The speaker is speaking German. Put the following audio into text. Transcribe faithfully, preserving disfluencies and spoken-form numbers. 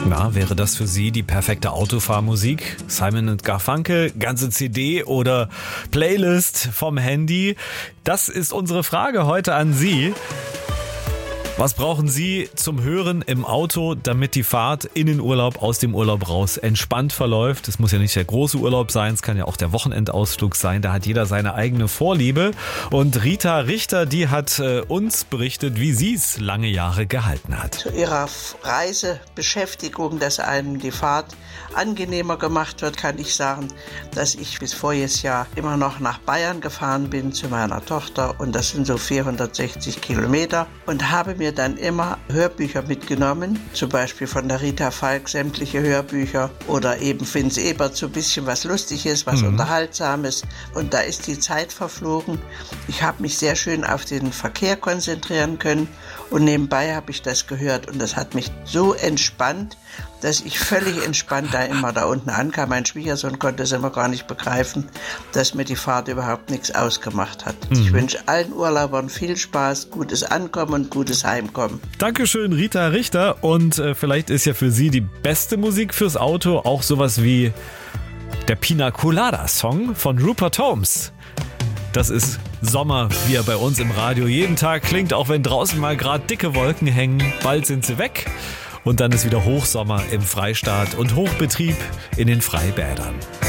Na, wäre das für Sie die perfekte Autofahrmusik? Simon und Garfunkel, ganze C D oder Playlist vom Handy? Das ist unsere Frage heute an Sie. Was brauchen Sie zum Hören im Auto, damit die Fahrt in den Urlaub, aus dem Urlaub raus entspannt verläuft? Es muss ja nicht der große Urlaub sein, es kann ja auch der Wochenendausflug sein. Da hat jeder seine eigene Vorliebe. Und Rita Richter, die hat äh, uns berichtet, wie sie es lange Jahre gehalten hat. Zu ihrer Reisebeschäftigung, dass einem die Fahrt angenehmer gemacht wird, kann ich sagen, dass ich bis voriges Jahr immer noch nach Bayern gefahren bin zu meiner Tochter. Und das sind so vierhundertsechzig Kilometer. Und habe mir dann immer Hörbücher mitgenommen, zum Beispiel von der Rita Falk sämtliche Hörbücher oder eben Vince Ebert so ein bisschen was Lustiges, was mhm. Unterhaltsames, und da ist die Zeit verflogen. Ich habe mich sehr schön auf den Verkehr konzentrieren können und nebenbei habe ich das gehört und das hat mich so entspannt, dass ich völlig entspannt da immer da unten ankam. Mein Schwiegersohn konnte es immer gar nicht begreifen, dass mir die Fahrt überhaupt nichts ausgemacht hat. Mhm. Ich wünsche allen Urlaubern viel Spaß, gutes Ankommen und gutes Heimkommen. Dankeschön, Rita Richter. Und äh, vielleicht ist ja für Sie die beste Musik fürs Auto auch sowas wie der Pina Colada Song von Rupert Holmes. Das ist Sommer, wie er bei uns im Radio jeden Tag klingt, auch wenn draußen mal gerade dicke Wolken hängen. Bald sind sie weg. Und dann ist wieder Hochsommer im Freistaat und Hochbetrieb in den Freibädern.